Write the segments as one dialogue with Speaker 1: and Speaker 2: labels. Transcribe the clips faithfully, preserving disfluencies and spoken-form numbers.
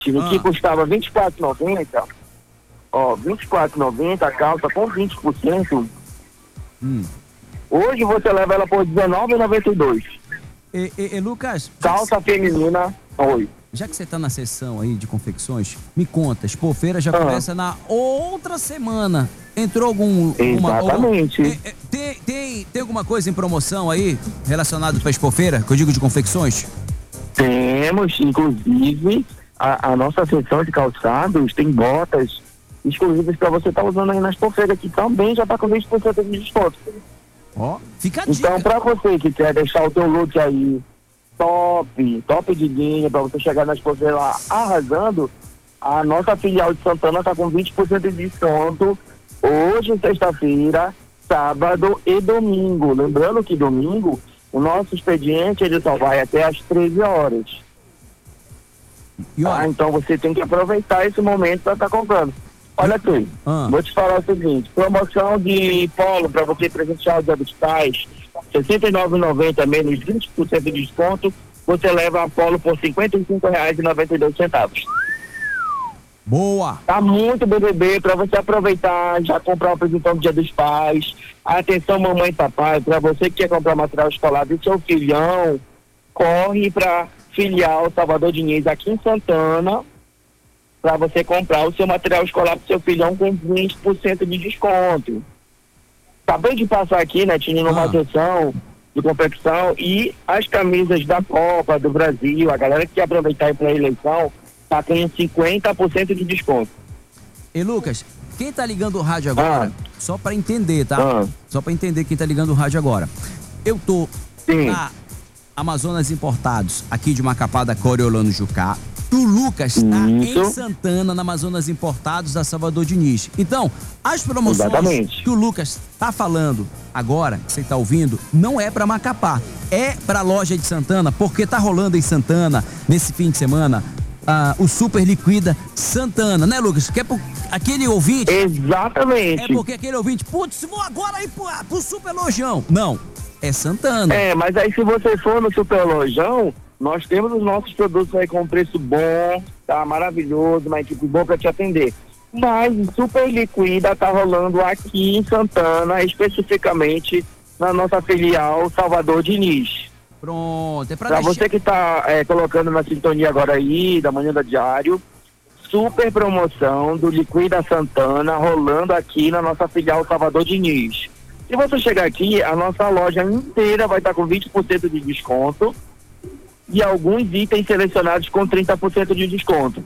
Speaker 1: ah. que custava vinte e quatro reais e noventa centavos, ó, vinte e quatro reais e noventa centavos, a calça com vinte por cento, hum. hoje você leva ela por dezenove reais e noventa e dois centavos.
Speaker 2: E, e, e Lucas...
Speaker 1: Calça
Speaker 2: que...
Speaker 1: feminina, oi.
Speaker 2: Já que você está na sessão aí de confecções, me conta, Expofeira já ah. começa na outra semana. Entrou algum...
Speaker 1: Exatamente.
Speaker 2: Uma, ou, é, tem, tem, tem alguma coisa em promoção aí relacionada para a Expofeira, que eu digo de confecções?
Speaker 1: Temos, inclusive, a, a nossa seção de calçados tem botas exclusivas para você estar tá usando aí na Expofeira, que também já está com vinte por cento de desconto.
Speaker 2: Ó, fica a dica.
Speaker 1: Então, para você que quer deixar o teu look aí top, top de linha, para você chegar na Expofeira lá arrasando, a nossa filial de Santana está com vinte por cento de desconto hoje, sexta-feira, sábado e domingo. Lembrando que domingo o nosso expediente ele só vai até às treze horas. Ah, então você tem que aproveitar esse momento para estar tá comprando. Olha aqui, ah. vou te falar o seguinte, promoção de polo para você presentear o Dia dos Pais, sessenta e nove reais e noventa centavos menos vinte por cento de desconto, você leva a polo por cinquenta e cinco reais e noventa e dois centavos.
Speaker 2: Boa!
Speaker 1: Tá muito B B B para você aproveitar, já comprar o presentão do Dia dos Pais. Atenção, mamãe e papai, para você que quer comprar material escolar do seu filhão, corre para filial Salvador Diniz aqui em Santana, para você comprar o seu material escolar para o seu filhão com vinte por cento de desconto. Acabei de passar aqui, né, Tini, numa ah. sessão de confecção e as camisas da Copa do Brasil, a galera que quer aproveitar aí para a eleição, tá com cinquenta por cento de desconto.
Speaker 2: E Lucas, quem tá ligando o rádio agora, ah. só para entender, tá? Ah. Só para entender quem tá ligando o rádio agora. Eu tô Sim. na Amazonas Importados, aqui de Macapá da Coriolano Jucá. O Lucas está em Santana, na Amazonas Importados da Salvador Diniz. Então, as promoções Exatamente. que o Lucas tá falando agora, que você tá ouvindo, não é para Macapá, é para a loja de Santana, porque tá rolando em Santana, nesse fim de semana, ah, o Super Liquida Santana, né, Lucas? Que é por aquele ouvinte...
Speaker 1: Exatamente.
Speaker 2: É porque aquele ouvinte, putz, vou agora ir pro, pro Super Lojão. Não, é Santana.
Speaker 1: É, mas aí se você for no Super Lojão, nós temos os nossos produtos aí com preço bom, tá maravilhoso, uma equipe boa para te atender. Mas o Super Liquida tá rolando aqui em Santana, especificamente na nossa filial Salvador Diniz.
Speaker 2: Pronto, é pra,
Speaker 1: pra
Speaker 2: deixar...
Speaker 1: você que tá é, colocando na sintonia agora aí, da manhã da diário, super promoção do Liquida Santana rolando aqui na nossa filial Salvador Diniz. Se você chegar aqui, a nossa loja inteira vai estar com vinte por cento de desconto e alguns itens selecionados com trinta por cento de desconto.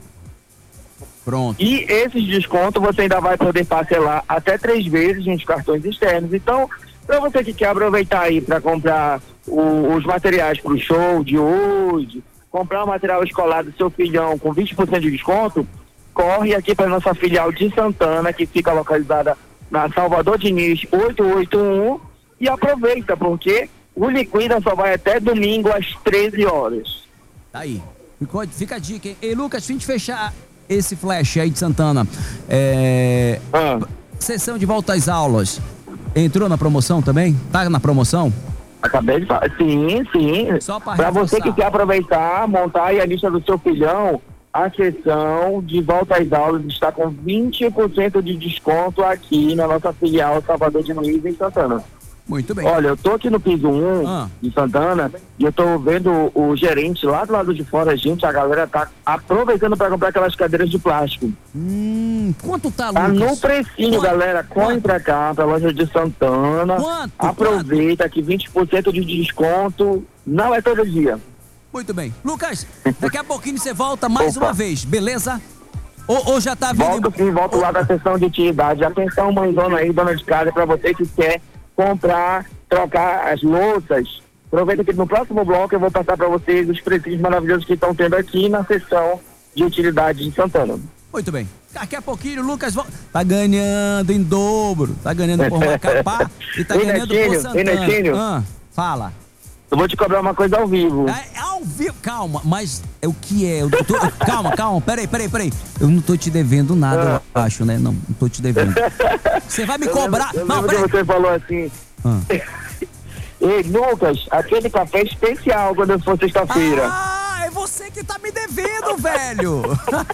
Speaker 2: Pronto.
Speaker 1: E esses descontos você ainda vai poder parcelar até três vezes nos cartões externos. Então, para você que quer aproveitar aí para comprar o, os materiais para o show de hoje, comprar o material escolar do seu filhão com vinte por cento de desconto, corre aqui para nossa filial de Santana, que fica localizada na Salvador Diniz oitocentos e oitenta e um, e aproveita, porque o Liquida só vai até domingo às treze horas.
Speaker 2: Tá aí. Fica a dica, hein? Ei, Lucas, fim de fechar esse flash aí de Santana. É... Ah. Sessão de volta às aulas. Entrou na promoção também? Tá na promoção?
Speaker 1: Acabei de falar. Sim, sim.
Speaker 2: Só pra
Speaker 1: Pra você que quer aproveitar, montar aí a lista do seu filhão, a sessão de volta às aulas está com vinte por cento de desconto aqui na nossa filial Salvador Diniz em Santana.
Speaker 2: Muito bem.
Speaker 1: Olha, eu tô aqui no piso um ah. de Santana e eu tô vendo o, o gerente lá do lado de fora, gente, a galera tá aproveitando para comprar aquelas cadeiras de plástico.
Speaker 2: Hum, quanto tá, Lucas?
Speaker 1: Tá no precinho, quanto? Galera, corre pra cá, pra loja de Santana.
Speaker 2: Quanto?
Speaker 1: Aproveita quanto? Que vinte por cento de desconto não é todo dia.
Speaker 2: Muito bem. Lucas, daqui a pouquinho você volta mais Opa. uma vez, beleza? Ou, ou já tá vindo...
Speaker 1: Volto sim, volto ou... lá da sessão de utilidade. Atenção, mãezona aí, dona de casa, pra você que quer comprar, trocar as louças. Aproveita que no próximo bloco eu vou passar para vocês os preços maravilhosos que estão tendo aqui na seção de utilidade de Santana.
Speaker 2: Muito bem. Daqui a pouquinho o Lucas volta. Tá ganhando em dobro. Tá ganhando por Macapá e tá
Speaker 1: ei,
Speaker 2: ganhando
Speaker 1: Netinho,
Speaker 2: por Santana.
Speaker 1: Ei,
Speaker 2: ah, fala.
Speaker 1: Eu vou te cobrar uma coisa ao vivo.
Speaker 2: É, ao vivo, calma, mas é o que é? Eu tô, calma, calma, peraí, peraí, peraí. Eu não tô te devendo nada, eu acho, né? Não, não tô te devendo. Você vai me cobrar.
Speaker 1: Eu, eu
Speaker 2: não,
Speaker 1: peraí. Você falou assim. Ah. Ei, Lucas, aquele café especial quando eu for sexta-feira.
Speaker 2: Ah, é você você que tá me devendo, velho.